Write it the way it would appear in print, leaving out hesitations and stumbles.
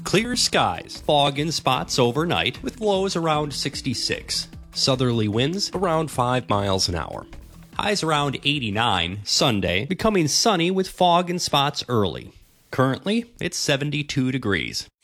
Clear skies, fog in spots overnight with lows around 66. Southerly winds around 5 miles an hour. Highs around 89. Sunday, becoming sunny with fog in spots early. Currently, it's 72 degrees.